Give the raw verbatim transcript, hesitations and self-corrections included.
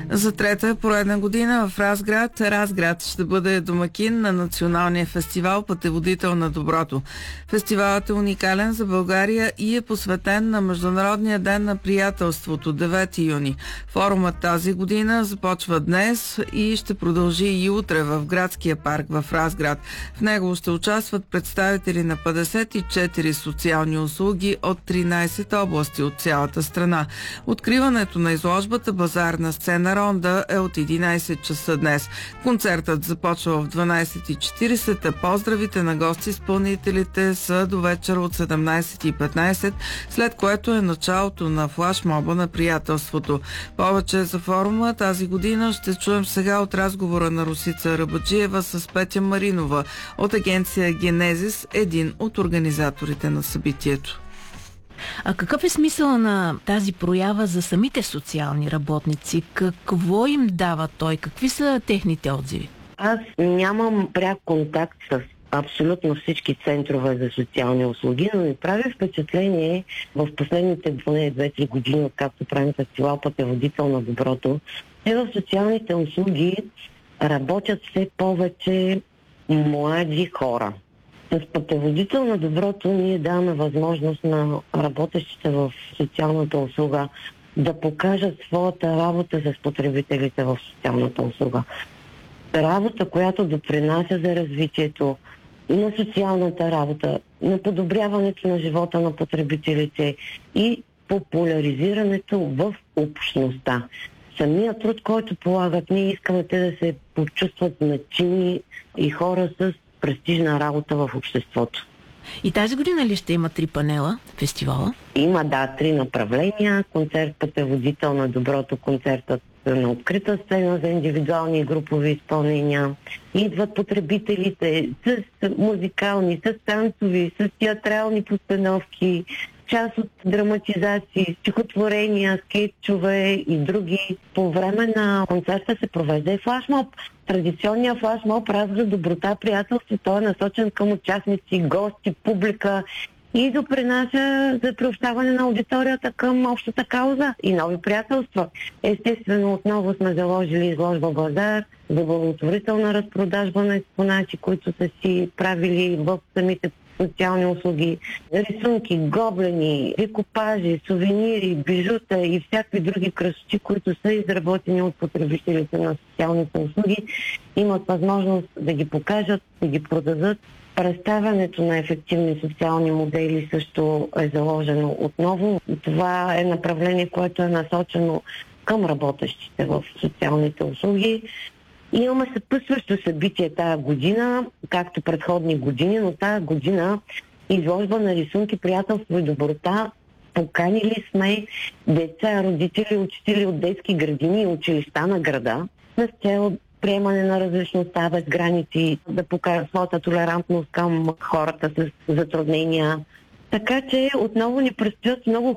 За трета поредна година в Разград, Разград ще бъде домакин на националния фестивал "Пътеводител на доброто". Фестивалът е уникален за България и е посветен на Международния ден на приятелството, девети юни. Форумът тази година започва днес и ще продължи и утре в градския парк в Разград. В него ще участват представители на петдесет и четири социални услуги от тринайсет области от цялата страна. Откриването на изложбата "Базарна сцена Ронда" е от единайсет часа днес. Концертът започва в дванайсет и четирийсет, а поздравите на гости-изпълнителите са до вечера от седемнайсет и петнайсет, след което е началото на флашмоба на приятелството. Повече за форума тази година ще чуем сега от разговора на Росица Рабаджиева с Петя Маринова от агенция Генезис, един от организаторите на събитието. А какъв е смисъл на тази проява за самите социални работници? Какво им дава той? Какви са техните отзиви? Аз нямам пряк контакт с абсолютно всички центрове за социални услуги, но ми прави впечатление в последните поне две-три години, откакто правим фестивал "Пътеводител на доброто", те в социалните услуги работят все повече млади хора. С "Пътеводител на доброто" ние даваме възможност на работещите в социалната услуга да покажат своята работа с потребителите в социалната услуга. Работа, която допринася за развитието на социалната работа, на подобряването на живота на потребителите и популяризирането в общността. Самият труд, който полагат, ние искаме те да се почувстват значими и хора с престижна работа в обществото. И тази година ли ще има три панела фестивала? Има, да, три направления. Концерт "Пътеводител на доброто", концертът на открита сцена за индивидуални и групови изпълнения. Идват потребителите с музикални, с танцови, с театрални постановки, част от драматизации, стихотворения, скетчове и други. По време на концерта се провежда и флашмоб. Традиционният флашмоб "Разград, доброта, приятелство", той е насочен към участници, гости, публика и допринася за приобщаване на аудиторията към общата кауза и нови приятелства. Естествено, отново сме заложили изложба "Базар" за благотворителна разпродажба на експонати, които са си правили в самите социални услуги, рисунки, гоблени, декупажи, сувенири, бижута и всякакви други красоти, които са изработени от потребителите на социалните услуги, имат възможност да ги покажат, да ги продадат. Представянето на ефективни социални модели също е заложено отново. Това е направление, което е насочено към работещите в социалните услуги. Имаме съпътстващо събитие тая година, както предходни години, но тая година изложба на рисунки "Приятелство и доброта". Поканили сме деца, родители, учители от детски градини и училища на града с цел приемане на различността без граници, да покажат своята толерантност към хората с затруднения. Така че отново ни предстоят много